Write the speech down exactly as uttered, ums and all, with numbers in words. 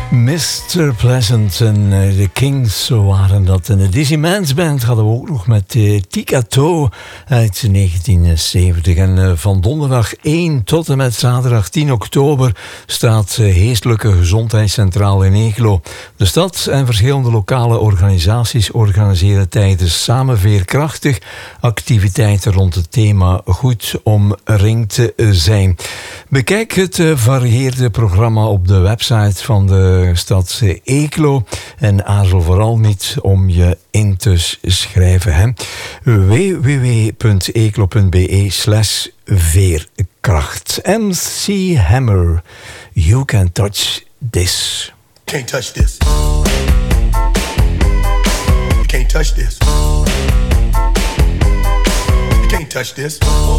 mister Pleasant en uh, de Kings waren dat. En de Dizzy Man's Band hadden we ook nog met uh, Tika To uit negentien zeventig. En uh, van donderdag één tot en met zaterdag tien oktober staat uh, Geestelijke Gezondheidscentraal in Eeklo. De stad en verschillende lokale organisaties organiseren tijdens Samen Veerkrachtig activiteiten rond het thema goed omringd zijn. Bekijk het uh, varieerde programma op de website van de stad Eeklo en aarzel vooral niet om je in te schrijven. Hè. w w w punt eeklo punt b e slash veerkracht. M C Hammer, You Can Touch This. Can't touch this. You can't touch this. You can't touch this.